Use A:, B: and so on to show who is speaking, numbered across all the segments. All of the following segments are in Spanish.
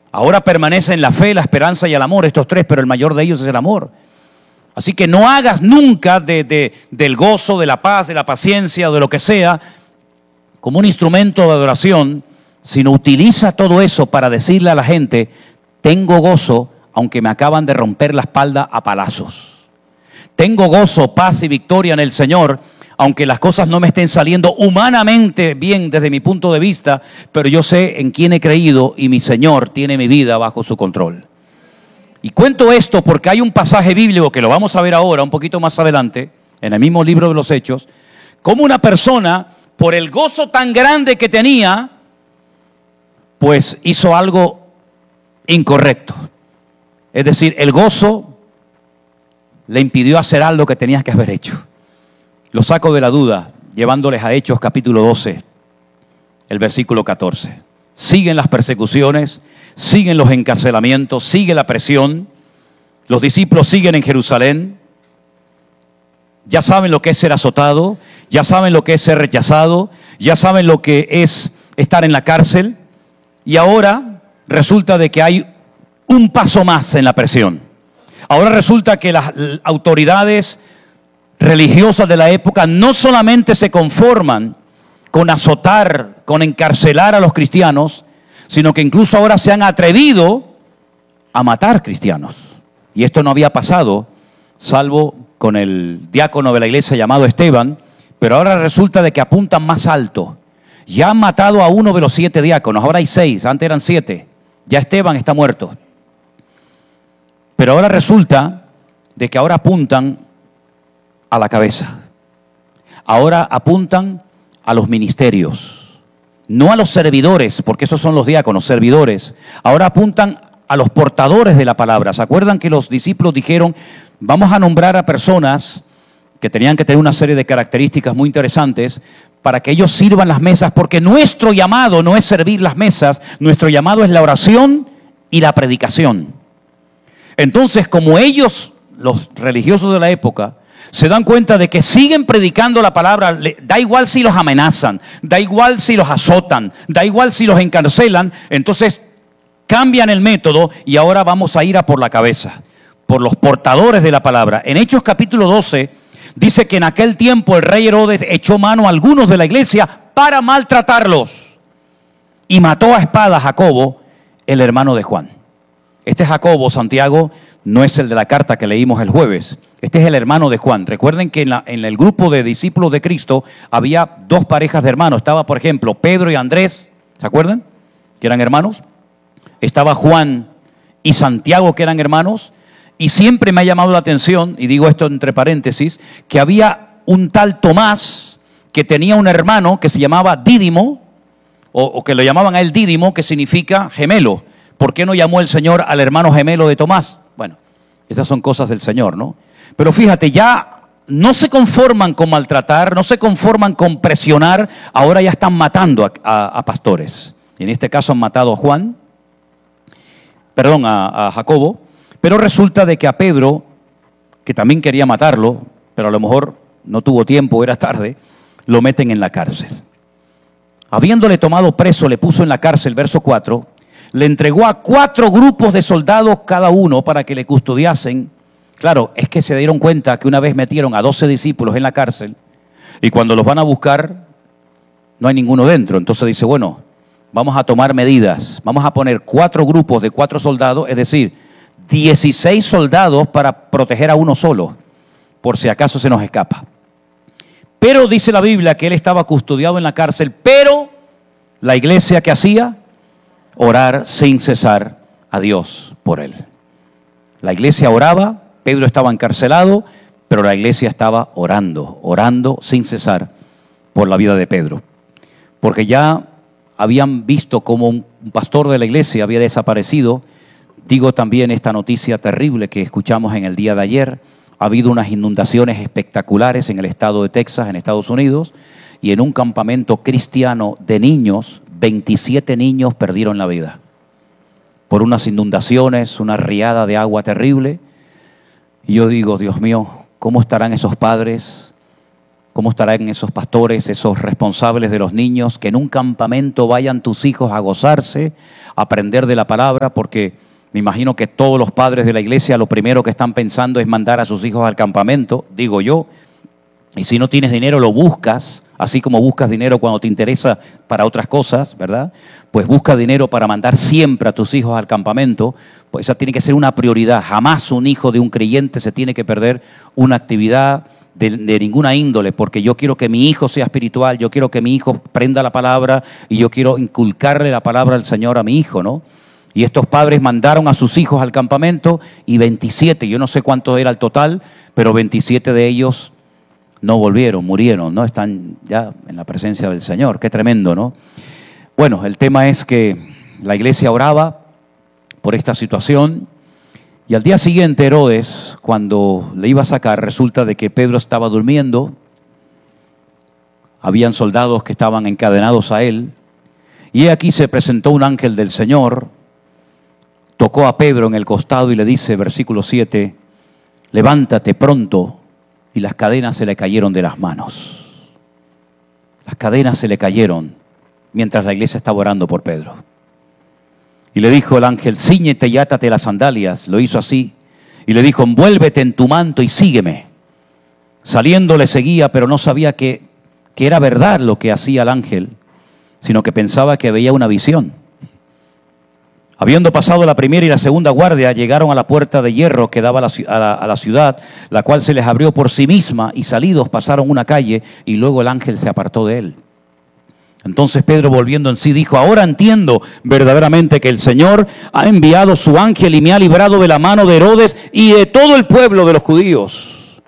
A: Ahora permanecen la fe, la esperanza y el amor, estos tres, pero el mayor de ellos es el amor. Así que no hagas nunca del gozo, de la paz, de la paciencia o de lo que sea como un instrumento de adoración, sino utiliza todo eso para decirle a la gente: tengo gozo aunque me acaban de romper la espalda a palazos. Tengo gozo, paz y victoria en el Señor, aunque las cosas no me estén saliendo humanamente bien desde mi punto de vista, pero yo sé en quién he creído y mi Señor tiene mi vida bajo su control. Y cuento esto porque hay un pasaje bíblico que lo vamos a ver ahora, un poquito más adelante, en el mismo libro de los Hechos, como una persona, por el gozo tan grande que tenía, pues hizo algo incorrecto. Es decir, el gozo le impidió hacer algo que tenías que haber hecho. Lo saco de la duda, llevándoles a Hechos capítulo 12, el versículo 14. Siguen las persecuciones, siguen los encarcelamientos, sigue la presión. Los discípulos siguen en Jerusalén. Ya saben lo que es ser azotado, ya saben lo que es ser rechazado, ya saben lo que es estar en la cárcel. Y ahora resulta de que hay un paso más en la presión. Ahora resulta que las autoridades religiosas de la época no solamente se conforman con azotar, con encarcelar a los cristianos, sino que incluso ahora se han atrevido a matar cristianos. Y esto no había pasado, salvo con el diácono de la iglesia llamado Esteban, pero ahora resulta de que apuntan más alto. Ya han matado a uno de los 7 diáconos, ahora hay 6, antes eran 7. Ya Esteban está muerto. Pero ahora resulta de que ahora apuntan a la cabeza. Ahora apuntan a los ministerios, no a los servidores, porque esos son los diáconos, servidores. Ahora apuntan a los portadores de la palabra. ¿Se acuerdan que los discípulos dijeron: vamos a nombrar a personas que tenían que tener una serie de características muy interesantes para que ellos sirvan las mesas? Porque nuestro llamado no es servir las mesas, nuestro llamado es la oración y la predicación. Entonces, como ellos, los religiosos de la época, se dan cuenta de que siguen predicando la palabra, da igual si los amenazan, da igual si los azotan, da igual si los encarcelan, entonces cambian el método y ahora vamos a ir a por la cabeza, por los portadores de la palabra. En Hechos capítulo 12 dice que en aquel tiempo el rey Herodes echó mano a algunos de la iglesia para maltratarlos y mató a espada a Jacobo, el hermano de Juan. Este Jacobo, Santiago, no es el de la carta que leímos el jueves. Este es el hermano de Juan. Recuerden que en el grupo de discípulos de Cristo había 2 parejas de hermanos. Estaba, por ejemplo, Pedro y Andrés, ¿se acuerdan? Que eran hermanos. Estaba Juan y Santiago, que eran hermanos. Y siempre me ha llamado la atención, y digo esto entre paréntesis, que había un tal Tomás que tenía un hermano que se llamaba Dídimo, o que lo llamaban a él Dídimo, que significa gemelo. ¿Por qué no llamó el Señor al hermano gemelo de Tomás? Bueno, esas son cosas del Señor, ¿no? Pero fíjate, ya no se conforman con maltratar, no se conforman con presionar, ahora ya están matando a pastores. En este caso han matado a Jacobo, pero resulta de que a Pedro, que también quería matarlo, pero a lo mejor no tuvo tiempo, era tarde, lo meten en la cárcel. Habiéndole tomado preso, le puso en la cárcel, verso 4, le entregó a 4 grupos de soldados cada uno para que le custodiasen. Claro, es que se dieron cuenta que una vez metieron a 12 discípulos en la cárcel y cuando los van a buscar no hay ninguno dentro. Entonces dice, bueno, vamos a tomar medidas. Vamos a poner 4 grupos de 4 soldados, es decir, 16 soldados para proteger a uno solo, por si acaso se nos escapa. Pero dice la Biblia que él estaba custodiado en la cárcel, pero la iglesia que hacía, orar sin cesar a Dios por él. La iglesia oraba, Pedro estaba encarcelado, pero la iglesia estaba orando sin cesar por la vida de Pedro. Porque ya habían visto cómo un pastor de la iglesia había desaparecido. Digo también esta noticia terrible que escuchamos en el día de ayer. Ha habido unas inundaciones espectaculares en el estado de Texas, en Estados Unidos, y en un campamento cristiano de niños, 27 niños perdieron la vida por unas inundaciones, una riada de agua terrible. Y yo digo, Dios mío, ¿cómo estarán esos padres ¿Cómo estarán esos pastores, esos responsables de los niños? Que en un campamento vayan tus hijos a gozarse, a aprender de la palabra, porque me imagino que todos los padres de la iglesia lo primero que están pensando es mandar a sus hijos al campamento, digo yo. Y si no tienes dinero, lo buscas, así como buscas dinero cuando te interesa para otras cosas, ¿verdad? Pues busca dinero para mandar siempre a tus hijos al campamento. Pues esa tiene que ser una prioridad. Jamás un hijo de un creyente se tiene que perder una actividad de ninguna índole, porque yo quiero que mi hijo sea espiritual, yo quiero que mi hijo prenda la palabra y yo quiero inculcarle la palabra del Señor a mi hijo, ¿no? Y estos padres mandaron a sus hijos al campamento y 27, yo no sé cuánto era el total, pero 27 de ellos no volvieron, murieron, ¿no? Están ya en la presencia del Señor. Qué tremendo, ¿no? Bueno, el tema es que la iglesia oraba por esta situación. Y al día siguiente Herodes, cuando le iba a sacar, resulta de que Pedro estaba durmiendo, habían soldados que estaban encadenados a él, y aquí se presentó un ángel del Señor, tocó a Pedro en el costado y le dice, versículo 7, levántate pronto, y las cadenas se le cayeron de las manos. Las cadenas se le cayeron mientras la iglesia estaba orando por Pedro. Y le dijo el ángel, cíñete y átate las sandalias. Lo hizo así. Y le dijo, envuélvete en tu manto y sígueme. Saliendo le seguía, pero no sabía que era verdad lo que hacía el ángel, sino que pensaba que veía una visión. Habiendo pasado la primera y la segunda guardia, llegaron a la puerta de hierro que daba a la ciudad, la cual se les abrió por sí misma, y salidos pasaron una calle, y luego el ángel se apartó de él. Entonces Pedro, volviendo en sí, dijo, ahora entiendo verdaderamente que el Señor ha enviado su ángel y me ha librado de la mano de Herodes y de todo el pueblo de los judíos.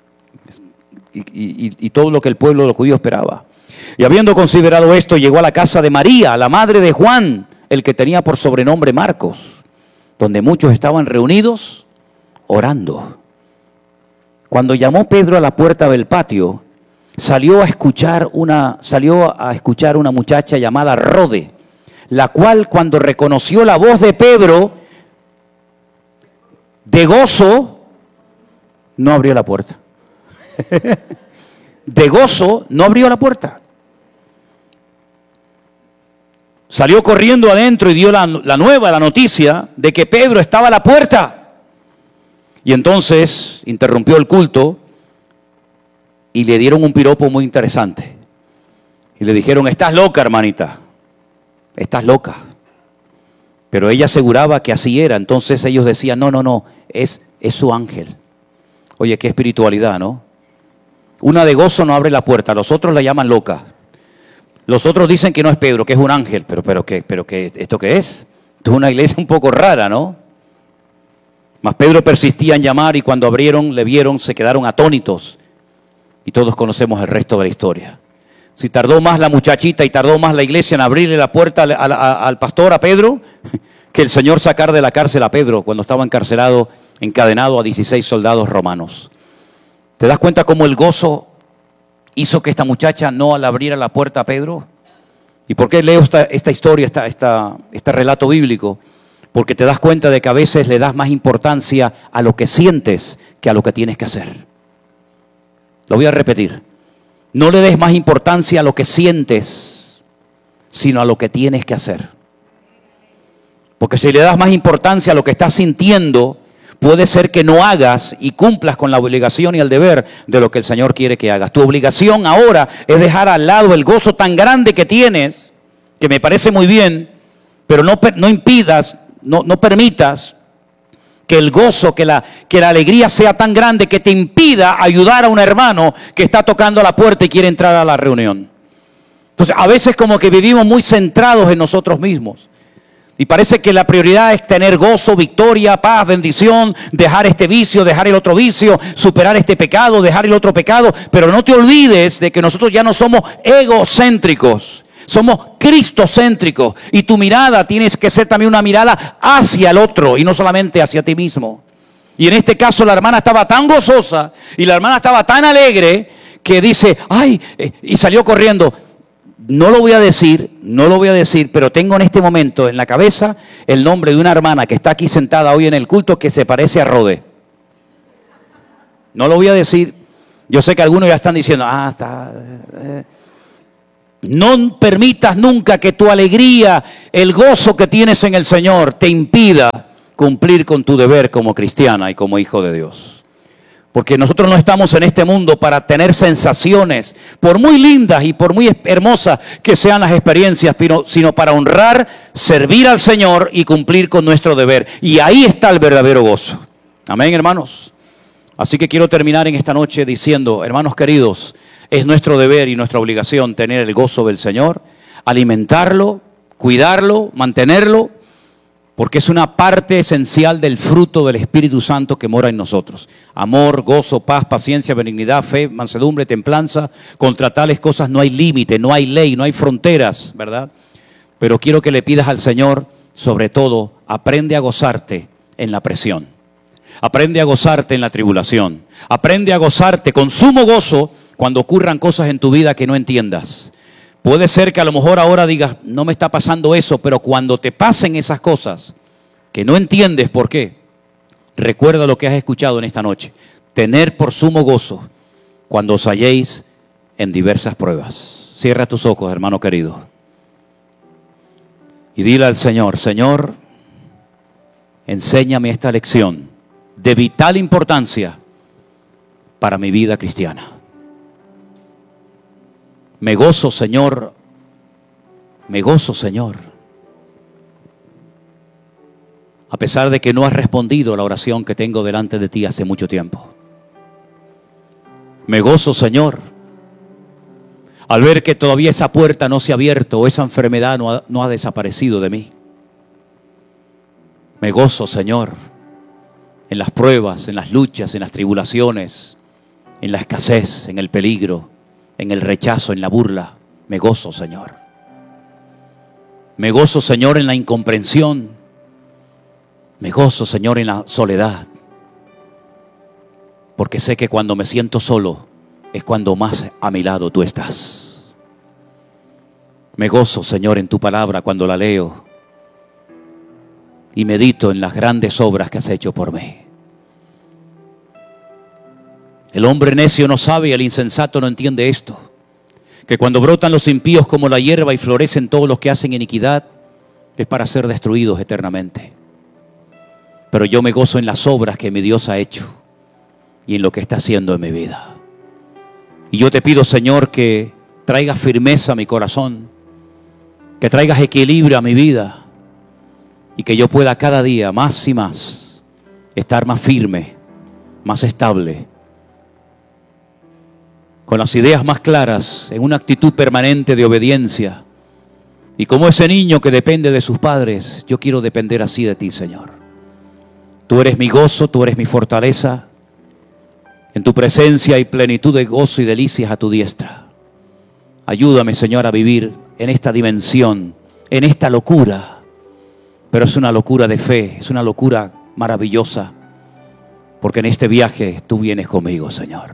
A: Y todo lo que el pueblo de los judíos esperaba. Y habiendo considerado esto, llegó a la casa de María, la madre de Juan, el que tenía por sobrenombre Marcos, donde muchos estaban reunidos orando. Cuando llamó Pedro a la puerta del patio, salió a escuchar una muchacha llamada Rode, la cual cuando reconoció la voz de Pedro, de gozo, no abrió la puerta. De gozo, no abrió la puerta. Salió corriendo adentro y dio la noticia de que Pedro estaba a la puerta. Y entonces interrumpió el culto y le dieron un piropo muy interesante. Y le dijeron, estás loca, hermanita, estás loca. Pero ella aseguraba que así era. Entonces ellos decían, no, es su ángel. Oye, qué espiritualidad, ¿no? Una de gozo no abre la puerta, los otros la llaman loca. Los otros dicen que no es Pedro, que es un ángel. Pero ¿esto qué es? Esto es una iglesia un poco rara, ¿no? Mas Pedro persistía en llamar y cuando abrieron, le vieron, se quedaron atónitos. Y todos conocemos el resto de la historia. Si tardó más la muchachita y tardó más la iglesia en abrirle la puerta al pastor, a Pedro, que el Señor sacar de la cárcel a Pedro cuando estaba encarcelado, encadenado a 16 soldados romanos. ¿Te das cuenta cómo el gozo hizo que esta muchacha no le abriera la puerta a Pedro? ¿Y por qué leo esta historia, este relato bíblico? Porque te das cuenta de que a veces le das más importancia a lo que sientes que a lo que tienes que hacer. Lo voy a repetir. No le des más importancia a lo que sientes, sino a lo que tienes que hacer. Porque si le das más importancia a lo que estás sintiendo, puede ser que no hagas y cumplas con la obligación y el deber de lo que el Señor quiere que hagas. Tu obligación ahora es dejar al lado el gozo tan grande que tienes, que me parece muy bien, pero no impidas, no permitas que el gozo, que la alegría sea tan grande que te impida ayudar a un hermano que está tocando la puerta y quiere entrar a la reunión. Entonces, a veces como que vivimos muy centrados en nosotros mismos. Y parece que la prioridad es tener gozo, victoria, paz, bendición, dejar este vicio, dejar el otro vicio, superar este pecado, dejar el otro pecado. Pero no te olvides de que nosotros ya no somos egocéntricos, somos cristocéntricos. Y tu mirada tiene que ser también una mirada hacia el otro y no solamente hacia ti mismo. Y en este caso la hermana estaba tan gozosa y la hermana estaba tan alegre que dice, ¡ay! Y salió corriendo. No lo voy a decir, pero tengo en este momento en la cabeza el nombre de una hermana que está aquí sentada hoy en el culto que se parece a Rode. No lo voy a decir, Yo sé que algunos ya están diciendo, no permitas nunca que tu alegría, el gozo que tienes en el Señor, te impida cumplir con tu deber como cristiana y como hijo de Dios. Porque nosotros no estamos en este mundo para tener sensaciones, por muy lindas y por muy hermosas que sean las experiencias, sino para honrar, servir al Señor y cumplir con nuestro deber. Y ahí está el verdadero gozo. Amén, hermanos. Así que quiero terminar en esta noche diciendo, hermanos queridos, es nuestro deber y nuestra obligación tener el gozo del Señor, alimentarlo, cuidarlo, mantenerlo, porque es una parte esencial del fruto del Espíritu Santo que mora en nosotros. Amor, gozo, paz, paciencia, benignidad, fe, mansedumbre, templanza. Contra tales cosas no hay límite, no hay ley, no hay fronteras, ¿verdad? Pero quiero que le pidas al Señor, sobre todo, aprende a gozarte en la presión. Aprende a gozarte en la tribulación. Aprende a gozarte con sumo gozo cuando ocurran cosas en tu vida que no entiendas. Puede ser que a lo mejor ahora digas, no me está pasando eso, pero cuando te pasen esas cosas que no entiendes por qué, recuerda lo que has escuchado en esta noche. Tener por sumo gozo cuando os halléis en diversas pruebas. Cierra tus ojos, hermano querido. Y dile al Señor, Señor, enséñame esta lección de vital importancia para mi vida cristiana. Me gozo, Señor, a pesar de que no has respondido a la oración que tengo delante de ti hace mucho tiempo. Me gozo, Señor, al ver que todavía esa puerta no se ha abierto o esa enfermedad no ha desaparecido de mí. Me gozo, Señor, en las pruebas, en las luchas, en las tribulaciones, en la escasez, en el peligro, en el rechazo, en la burla. Me gozo, Señor. Me gozo, Señor, en la incomprensión. Me gozo, Señor, en la soledad. Porque sé que cuando me siento solo es cuando más a mi lado tú estás. Me gozo, Señor, en tu palabra cuando la leo y medito en las grandes obras que has hecho por mí. El hombre necio no sabe y el insensato no entiende esto, que cuando brotan los impíos como la hierba y florecen todos los que hacen iniquidad, es para ser destruidos eternamente. Pero yo me gozo en las obras que mi Dios ha hecho y en lo que está haciendo en mi vida. Y yo te pido, Señor, que traigas firmeza a mi corazón, que traigas equilibrio a mi vida y que yo pueda cada día más y más estar más firme, más estable, con las ideas más claras, en una actitud permanente de obediencia. Y como ese niño que depende de sus padres, yo quiero depender así de ti, Señor. Tú eres mi gozo, tú eres mi fortaleza. En tu presencia hay plenitud de gozo y delicias a tu diestra. Ayúdame, Señor, a vivir en esta dimensión, en esta locura. Pero es una locura de fe, es una locura maravillosa. Porque en este viaje tú vienes conmigo, Señor.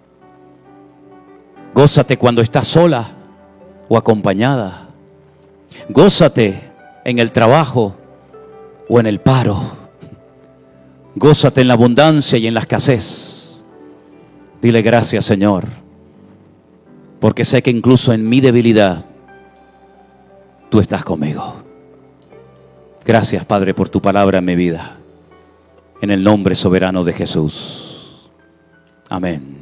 A: Gózate cuando estás sola o acompañada. Gózate en el trabajo o en el paro. Gózate en la abundancia y en la escasez. Dile gracias, Señor, porque sé que incluso en mi debilidad tú estás conmigo. Gracias, Padre, por tu palabra en mi vida. En el nombre soberano de Jesús. Amén.